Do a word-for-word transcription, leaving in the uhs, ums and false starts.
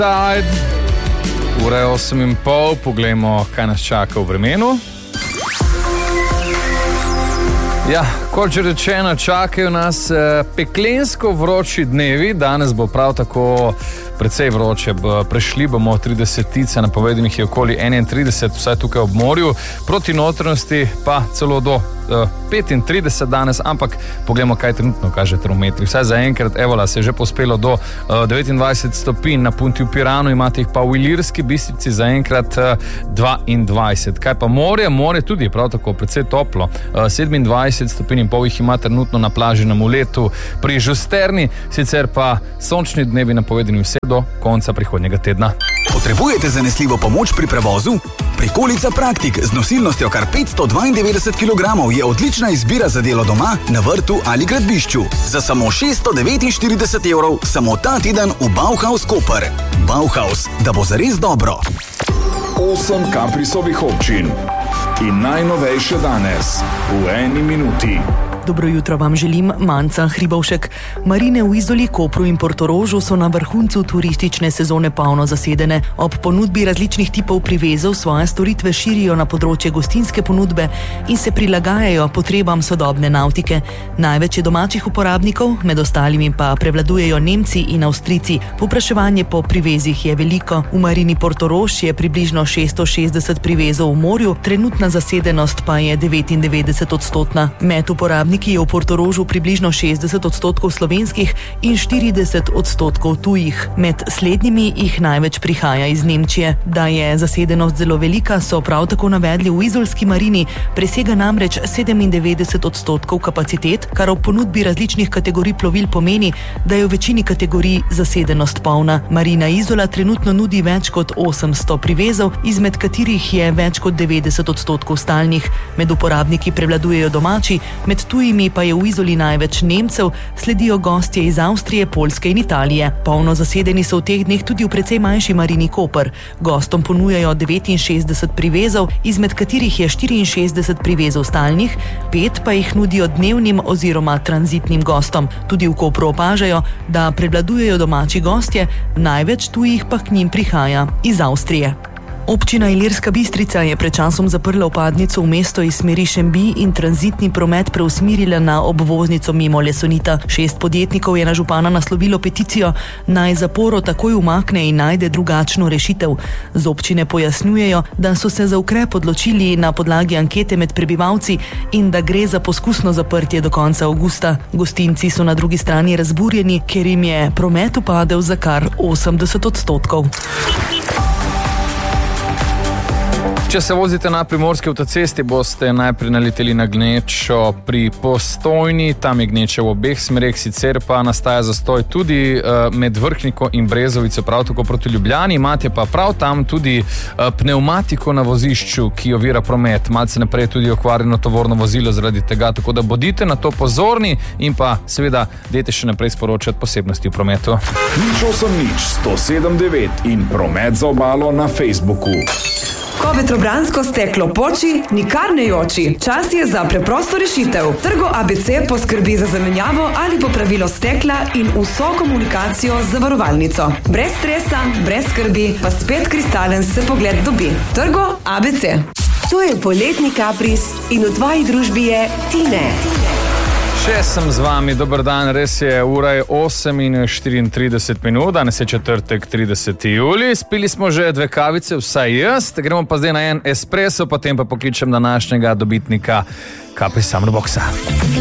Ura je osem in pol, poglejmo, kaj nas čaka v vremenu. Ja, kot že rečeno, čakajo nas eh, peklensko vroči dnevi. Danes bo prav tako precej vroče. Prešli bomo tridesetice, napovedanih je okoli enaintrideset, vsaj tukaj ob morju. Proti notranjosti pa celo do eh, petintrideset danes, ampak poglejmo, kaj trenutno kaže termometri. Vsaj za enkrat, evola, se je že pospelo do eh, devetindvajset stopinj, na Punti v Piranu imate jih pa v Ilirski Bistrici za enkrat eh, dvaindvajset. Kaj pa morje? Morje tudi prav tako precej toplo. Eh, sedemindvajset stopinj in pol jih ima trenutno na plaži na Muletu pri Žusterni, sicer pa sončni dnevi napovedani vse do konca prihodnjega tedna. Potrebujete zanesljivo pomoč pri prevozu? Prikolica Praktik z nosilnostjo kar petsto dvaindevetdeset kilogramov je odlična izbira za delo doma, na vrtu ali gradbišču. Za samo šeststo devetinštirideset evrov samo ta teden v Bauhaus Koper. Bauhaus, da bo zares dobro. Osem Kaprisovih občin in najnovejše danes v eni minuti. Dobro jutro vam želim, Manca Hribovšek. Marine v Izoli, Kopru in Portorožu so na vrhuncu turistične sezone polno zasedene. Ob ponudbi različnih tipov privezov svoje storitve širijo na področje gostinske ponudbe in se prilagajajo potrebam sodobne navtike. Največ je domačih uporabnikov, med ostalimi pa prevladujejo Nemci in Avstrijci. Povpraševanje po privezih je veliko. V Marini Portorož je približno šeststo šestdeset privezov v morju, trenutna zasedenost pa je devetindevetdeset odstotna. Med uporabniki je v Portorožu približno šestdeset odstotkov slovenskih in štirideset odstotkov tujih. Med slednjimi jih največ prihaja iz Nemčije. Da je zasedenost zelo velika, so prav tako navedli v izolski marini, presega namreč sedemindevetdeset odstotkov kapacitet, kar ob ponudbi različnih kategorij plovil pomeni, da je v večini kategorij zasedenost polna. Marina Izola trenutno nudi več kot osemsto privezov, izmed katerih je več kot devetdeset odstotkov stalnih. Med uporabniki prevladujejo domači, med tujimi pa je v Izoli največ Nemcev, sledijo gostje iz Avstrije, Poljske in Italije. Polno zasedeni so v teh dneh tudi v precej manjši Marini Koper. Gostom ponujajo devetinšestdeset privezov, izmed katerih je štiriinšestdeset privezov stalnih, pet pa jih nudijo dnevnim oziroma tranzitnim gostom. Tudi v Kopru opažajo, da prevladujejo domači gostje, največ tujih pa k njim prihaja iz Avstrije. Občina Ilirska Bistrica je pred časom zaprla vpadnico v mesto iz smeri Šembi in tranzitni promet preusmerila na obvoznico mimo Lesonita. Šest podjetnikov je na župana naslovilo peticijo, naj zaporo takoj umakne in najde drugačno rešitev. Z občine pojasnjujejo, da so se za ukrep odločili na podlagi ankete med prebivalci in da gre za poskusno zaprtje do konca avgusta. Gostinci so na drugi strani razburjeni, ker jim je promet upadel za kar osemdeset odstotkov. Če se vozite na primorski avtocesti, boste najprej naleteli na gnečo pri Postojni, tam je gneča v obeh smereh, sicer pa nastaja zastoj tudi uh, med Vrhniko in Brezovico, prav tako proti Ljubljani. Imate pa prav tam tudi uh, pnevmatiko na vozišču, ki ovira promet. Malce naprej tudi okvarjeno tovorno vozilo zaradi tega, tako da bodite na to pozorni in pa seveda dajte še naprej sporočati posebnosti v prometu. Nič osem nič, sto sedem devet in promet za obalo na Facebooku. Ko vetrobransko steklo poči, nikar ne joči. Čas je za preprosto rešitev. Trgo A B C poskrbi za zamenjavo ali popravilo stekla in vso komunikacijo z zavarovalnico. Brez stresa, brez skrbi, pa spet kristalen se pogled dobi. Trgo A B C. To je poletni kapris in v tvoji družbi je Tine. Še sem z vami, dober dan, res je, ura je osem in štiriintrideset minut, danes je četrtek, trideseti julij, spili smo že dve kavice, vsaj jaz, gremo pa zdaj na en espresso, potem pa pokličem današnjega dobitnika Kapri Summer Boxa.